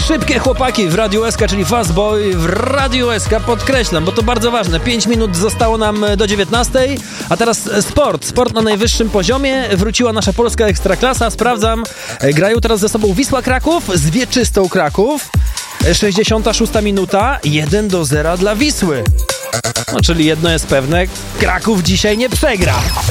Szybkie chłopaki w Radiu SK, czyli Fast Boy w Radiu SK, podkreślam, bo to bardzo ważne. 5 minut zostało nam do 19, a teraz sport na najwyższym poziomie. Wróciła nasza polska ekstraklasa, sprawdzam. Grają teraz ze sobą Wisła Kraków z Wieczystą Kraków. 66 minuta, 1-0 dla Wisły. No, czyli jedno jest pewne, Kraków dzisiaj nie przegra.